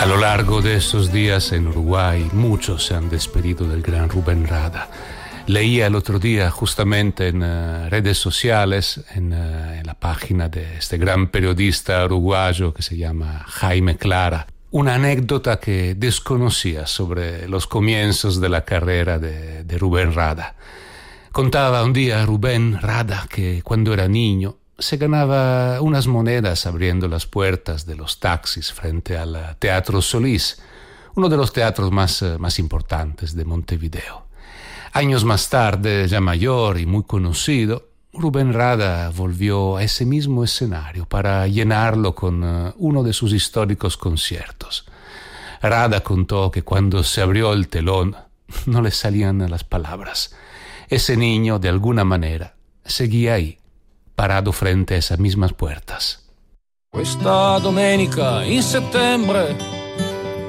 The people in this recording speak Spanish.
A lo largo de estos días en Uruguay, muchos se han despedido del gran Rubén Rada. Leía el otro día justamente en redes sociales, en la página de este gran periodista uruguayo que se llama Jaime Clara, una anécdota que desconocía sobre los comienzos de la carrera de Rubén Rada. Contaba un día Rubén Rada que cuando era niño se ganaba unas monedas abriendo las puertas de los taxis frente al Teatro Solís, uno de los teatros más importantes de Montevideo. Años más tarde, ya mayor y muy conocido, Rubén Rada volvió a ese mismo escenario para llenarlo con uno de sus históricos conciertos. Rada contó que cuando se abrió el telón no le salían las palabras. Ese niño, de alguna manera, seguía ahí, parado frente a esas mismas puertas. Questa domenica in settembre